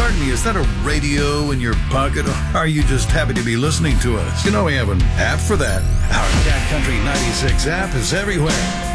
pardon me, is that a radio in your pocket, or are you just happy to be listening to us? You know we have an app for that. Our Cat Country 96 app is everywhere.